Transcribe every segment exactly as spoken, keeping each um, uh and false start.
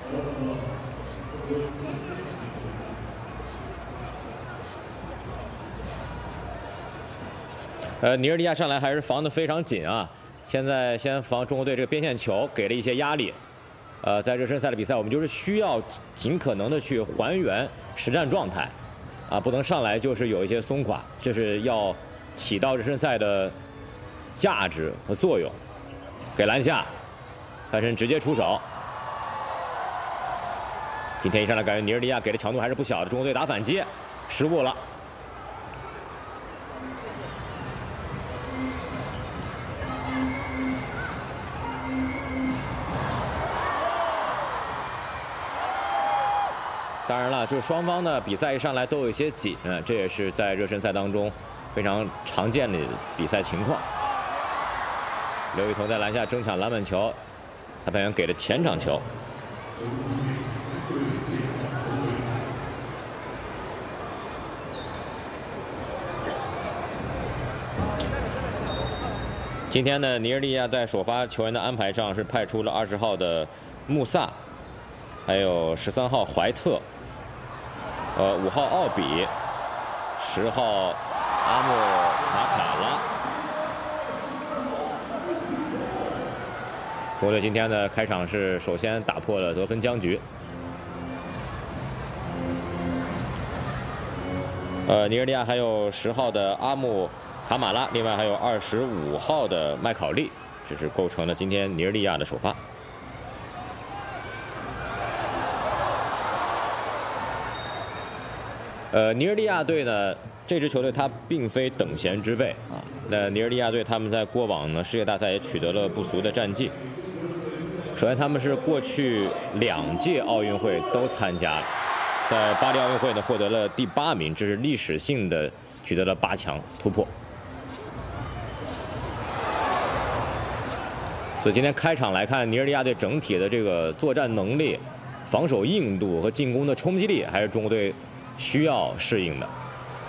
呃，尼日利亚上来还是防得非常紧啊。现在先防中国队这个边线球，给了一些压力。呃，在热身赛的比赛，我们就是需要尽可能的去还原实战状态，啊，不能上来就是有一些松垮，这是要起到热身赛的价值和作用。给篮下，范神直接出手。今天一上来感觉尼日利亚给的强度还是不小的，中国队打反击，失误了。 当然了，就是双方的比赛一上来都有一些紧，这也是在热身赛当中非常常见的比赛情况。刘雨桐在篮下争抢篮板球，裁判员给了前场球。今天呢，尼日利亚在首发球员的安排上是派出了二十号的穆萨，还有十三号怀特。 呃，五号奥比，十号阿莫马卡拉。中国队今天的开场是首先打破了得分僵局。呃，尼日利亚还有十号的阿木卡马拉，另外还有二十五号的麦考利，这是构成了今天尼日利亚的首发。 呃，尼日利亚队呢，这支球队它并非等闲之辈啊。那尼日利亚队他们在过往呢世界大赛也取得了不俗的战绩。首先，他们是过去两届奥运会都参加，在巴黎奥运会呢获得了第八名，这是历史性的取得了八强突破。所以今天开场来看，尼日利亚队整体的这个作战能力、防守硬度和进攻的冲击力，还是中国队 需要适应的。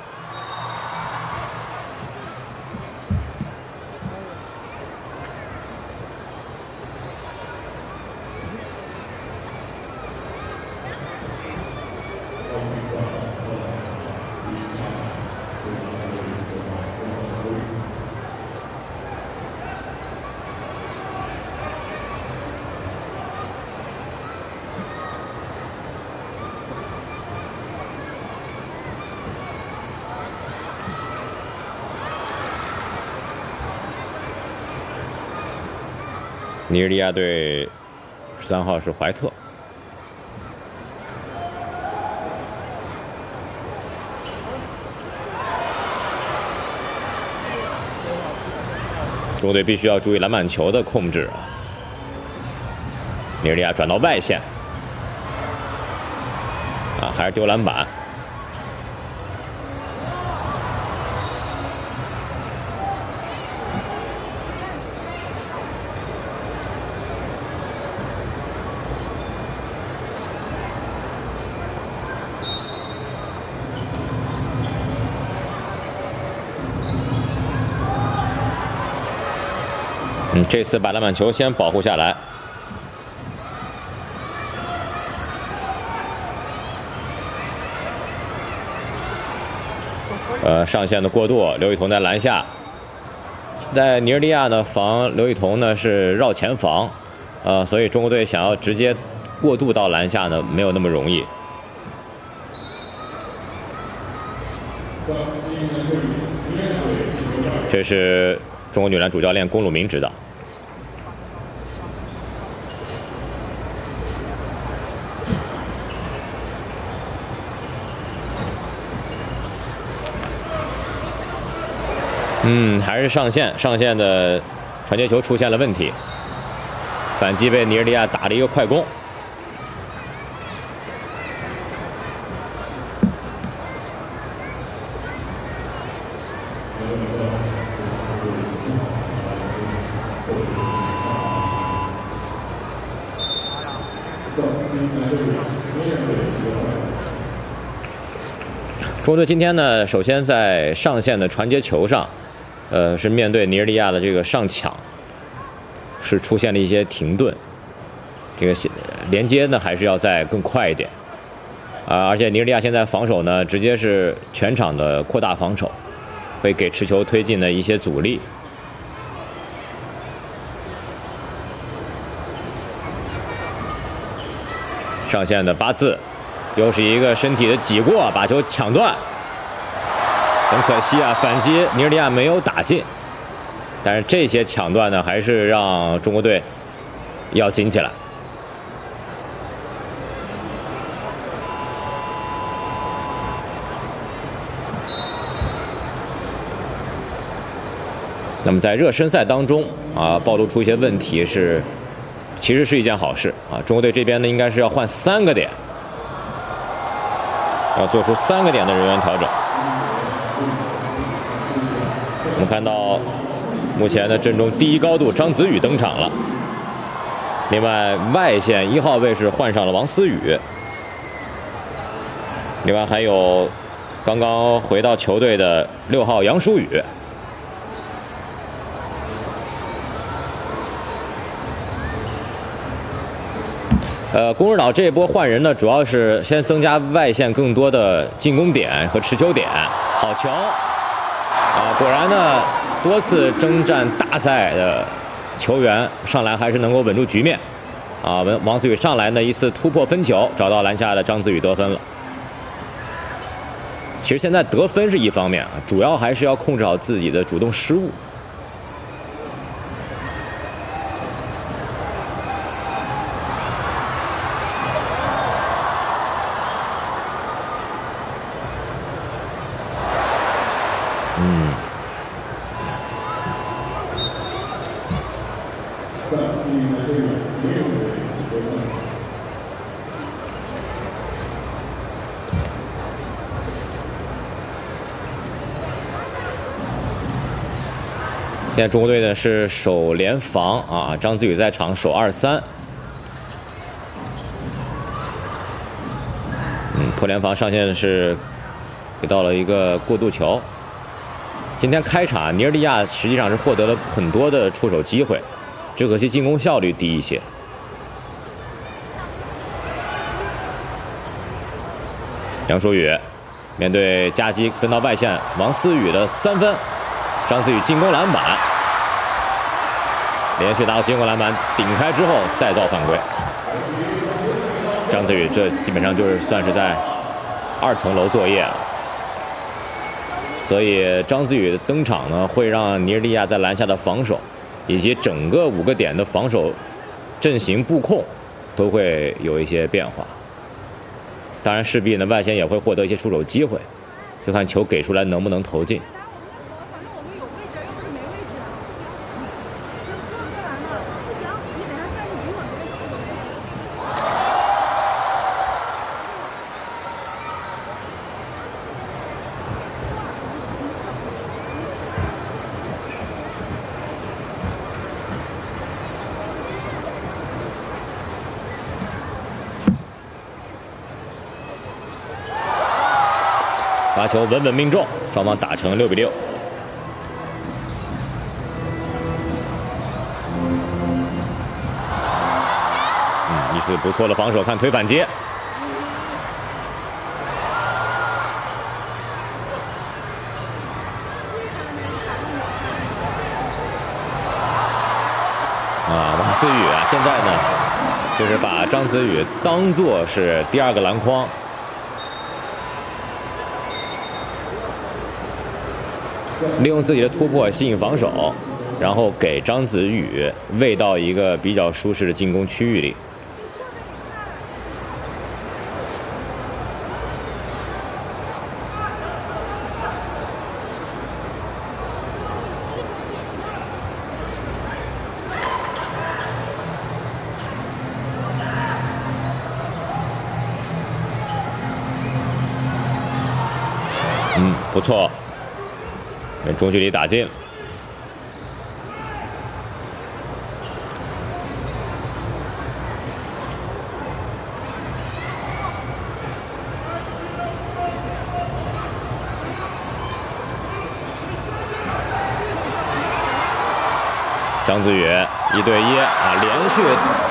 尼日利亚队十三号是怀特，中国队必须要注意篮板球的控制啊。尼日利亚转到外线，啊，还是丢篮板。 嗯，这次把篮板球先保护下来。呃，上线的过渡，刘雨桐在篮下。在尼日利亚呢，防刘雨桐呢是绕前防，呃，所以中国队想要直接过渡到篮下呢，没有那么容易。这是中国女篮主教练龚鲁明指导。 嗯，还是上线，上线的传接球出现了问题，反击被尼日利亚打了一个快攻。中国队今天呢，首先在上线的传接球上。 呃，是面对尼日利亚的这个上抢，是出现了一些停顿。 这个连接呢还是要再更快一点啊！而且尼日利亚现在防守呢，直接是全场的扩大防守，会给持球推进的一些阻力。上线的八字，又是一个身体的挤过，把球抢断。很可惜啊，反击尼日利亚没有打进。但是这些抢断呢，还是让中国队要紧起来。那么在热身赛当中啊，暴露出一些问题是，其实是一件好事啊。中国队这边呢，应该是要换三个点，要做出三个点的人员调整。我们看到，目前的阵中第一高度张子宇登场了，另外外线一号位是换上了王思雨，另外还有刚刚回到球队的六号杨舒宇。呃，龚指导这一波换人呢，主要是先增加外线更多的进攻点和持球点。好球！啊，果然呢，多次征战大赛的球员上来还是能够稳住局面。啊，王王思雨上来呢一次突破分球，找到篮下的张子宇得分了。其实现在得分是一方面啊，主要还是要控制好自己的主动失误。嗯，现在中国队呢是守联防啊，张子宇在场守二三。嗯，破联防上线是给到了一个过渡球。今天开场，尼日利亚实际上是获得了很多的出手机会，只可惜进攻效率低一些。杨舒宇面对夹击分到外线，王思雨的三分，张子宇进攻篮板，连续拿到进攻篮板，顶开之后再造犯规。张子宇这基本上就是算是在二层楼作业了。所以张子宇的登场呢，会让尼日利亚在篮下的防守，以及整个五个点的防守阵型布控，都会有一些变化。当然，势必呢外线也会获得一些出手机会，就看球给出来能不能投进。罚球稳稳命中，双方打成六比六。嗯，一次不错的防守，看推反接。啊，王思雨啊，现在呢，就是把张子宇当作是第二个篮筐。利用自己的突破吸引防守，然后给张子宇喂到一个比较舒适的进攻区域里。嗯，不错。中距离打进，张子宇一对一啊，连续